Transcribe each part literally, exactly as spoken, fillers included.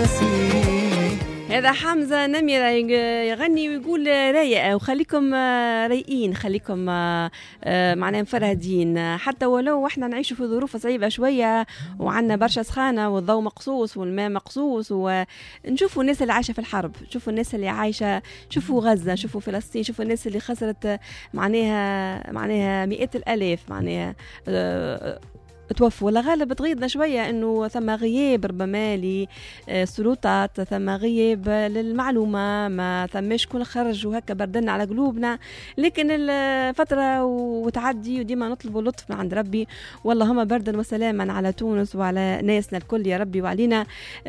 هذا حمزة نميرة يغني ويقول رايق، وخليكم رايقين، خليكم معنا مفرهدين، حتى ولو احنا نعيش في ظروف صعيبة شوية وعنا برشا سخانة والضوء مقصوص والماء مقصوص، ونشوفوا الناس اللي عايشة في الحرب، شوفوا الناس اللي عايشة، شوفوا غزة، شوفوا فلسطين، شوفوا الناس اللي خسرت معناها معناها مئات الآلاف معناها توفوا. ولا غالب تغيظنا شوية انه ثم غياب ربما للسلطات، ثم غياب للمعلومة، ما ثماش كل خرج وهكا بردنا على قلوبنا، لكن الفترة وتعدي وديما نطلبوا لطف من عند ربي، واللهم بردا وسلاما على تونس وعلى ناسنا الكل يا ربي وعلينا.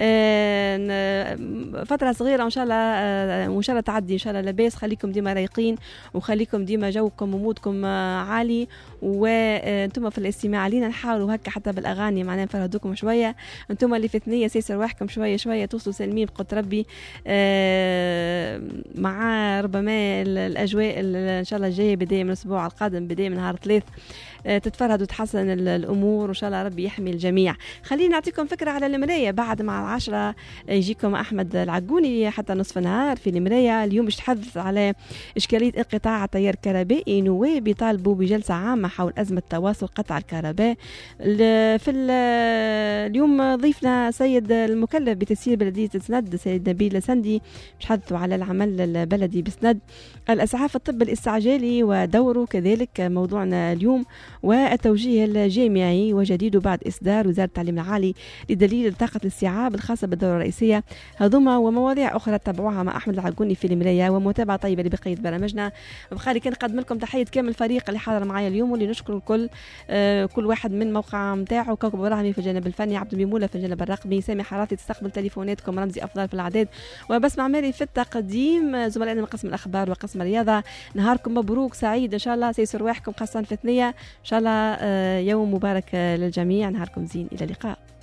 فترة صغيرة وان شاء الله وان شاء الله تعدي ان شاء الله لاباس. خليكم ديما رايقين وخليكم ديما جوكم ومودكم عالي، وانتم في الاستماع علينا نحاولوا هكا حتى بالاغاني معناها نفرهدوكم شويه. انتم اللي في ثنيه سيسر رواحكم شويه شويه توصلوا سالمين بقدر ربي، آه مع ربما الاجواء ان شاء الله الجايه بدايه من الاسبوع القادم، بدايه من نهار ثلاث، آه تتفرهد وتحسن الامور وان شاء الله ربي يحمي الجميع. خلينا نعطيكم فكره على المرايه. بعد مع العشرة يجيكم احمد العقوني حتى نصف النهار في المرايه. اليوم باش نتحدث على اشكاليه انقطاع التيار الكهربائي. نواب يطالبوا بجلسه عامه حول ازمه تواصل قطع الكهرباء. في اليوم ضيفنا سيد المكلف بتسيير بلدية سند سيد نبيل سندي، مش حدثوا على العمل البلدي بسند، الإسعاف الطب الاستعجالي ودوره كذلك موضوعنا اليوم، والتوجيه الجامعي وجديده بعد إصدار وزارة التعليم العالي لدليل طاقة الاستيعاب الخاصة بالدورة الرئيسية. هذوما ومواضيع أخرى تتابعوها مع أحمد العقوني في المراية، ومتابعة طيبة لبقية برامجنا. بخالي كان نقدم لكم تحية كامل الفريق اللي حاضر معايا اليوم، واللي نشكر الكل، آه كل واحد من موقع متاعه. كوكب براهمي في الجانب الفني، عبد الميمولة في الجانب الرقمي، سامي حراتي تستقبل تليفوناتكم، رمزي أفضل في الأعداد، وبسمع ماري في التقديم، زملائنا من قسم الأخبار وقسم الرياضة. نهاركم مبروك سعيد إن شاء الله، سيسر رواحكم خاصة في ثنية إن شاء الله. يوم مبارك للجميع، نهاركم زين، إلى اللقاء.